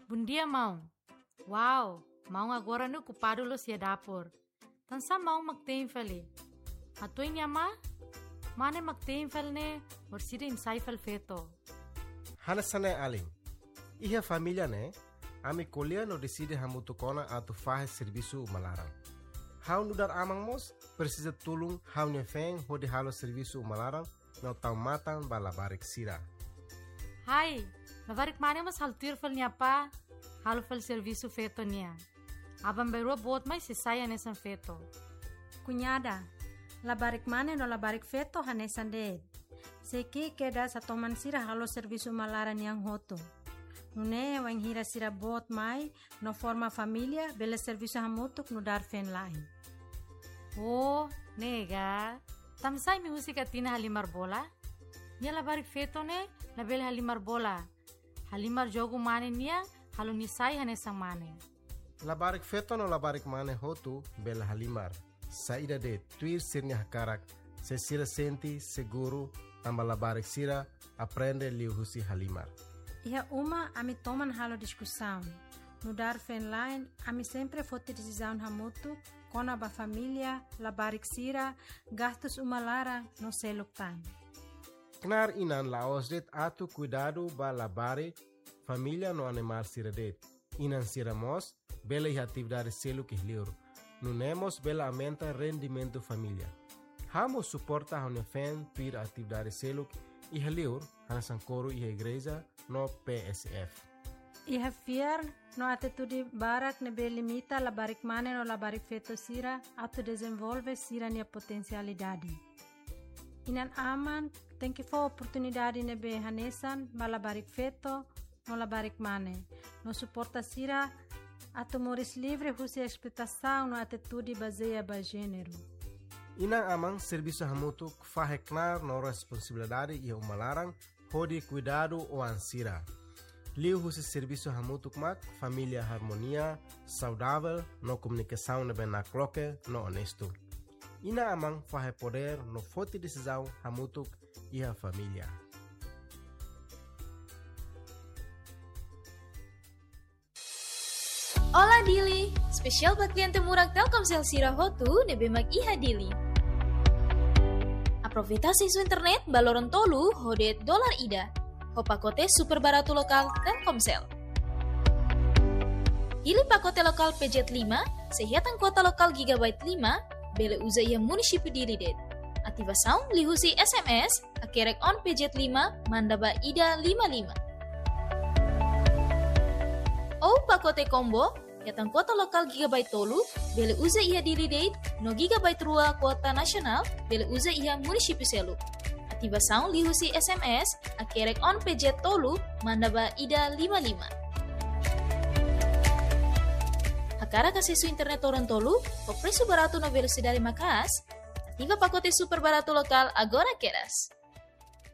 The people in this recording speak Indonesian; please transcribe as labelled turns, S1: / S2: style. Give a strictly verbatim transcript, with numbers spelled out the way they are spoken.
S1: Bundia mau. Wow, mau agora no ocupado lo sia dapur. Tansa mau magtein fali. Atoy niya ma? Mane magtein fal ne orsida insai fal feto.
S2: Hanasane aling. Iha família ne, ami colher no decide hamutu kona atu fahe serviço malarang. Hau no dar amang mos, precisa tulung hau ne feng hodi halo serviço malarang no tau matan balabarik sira.
S1: Hai, labarik mane mas haltir fal niya pa, halo fal serviço feto niya. Abang berua bot mai sisaya nesan feto.
S3: Cunhada, labarik mane no labarik feto hanesan de. Seki keda sa toman sira halo serviço malaran yang hoto. Nune wang hira sira bot mai no forma família bele serviço hamutuk no dar fen lain.
S1: Oh, nega. Tamsay mi husi katina halimar bola? Nia labarik feto ne, label halimar bola. Halimar jogo mane nia, halo nisay hanesang mane.
S2: Labarik feto no labarik mane hotu bela halimar. Saída de tuir sirnya hakarak, se sira senti seguro tamba labarik sira aprende liu husi halimar.
S3: Iha uma ami toman halo discussão. No dar fen line, ami sempre fote decisão hamutu, kona ba família, labarik sira, gastos umalara no seluk time.
S2: Knar inan laos det atu cuidado ba labare família no animal sira det. Inan sira mos, bela iha atividade seluk ihliur. Nunemos bela aumenta rendimento família. Hamo suporta hone fen tuir atividade seluk ihliur, hanasan coro iha igreja no P S F.
S3: Iha fiar no atitude barak nebe limita labarik mane no labarik feto sira atu desenvolve sira nia potencialidade. Inan aman tem que for oportunidade nebe hanesan ba labarik feto no labarik mane. No suporta sira atu moris livre husi explotação no atitude baseia ba gênero.
S2: Inang amang serviço hamutu faheknar no responsabilidade e umalarang hodi cuidado o ansira. Liu husi serviço hamutuk mak família harmonia, saudável, no comunicação nebe na cloque, no honesto. Ina amang fahe poder no forte decisão hamutuk e a família.
S4: Ola Dili, spesial buat klien temurang Telkomsel Sira Hotu nebe mag iha Dili. Aproveita isu internet baloron tolu hodet dolar ida. Ho pakote super barato lokal Telkomsel. Pilih pakote lokal P J lima, sehatan kuota lokal gigabyte lima, bele uza ia munisipi diri det. Ativação lihusi S M S, akerek on P J lima, mandaba ida lima lima. Oh pakote combo, yatan kuota lokal gigabyte tolu, bele uza ia diri det, no gigabyte rua kuota nasional, bele uza ia munisipi selu. Ativação lihusi S M S, akerek on P J tolu, mandaba ida lima lima. Akara kasisu internet orang tolu, o preço barato no velocidade makas, ativa pacote super barato lokal agora queras.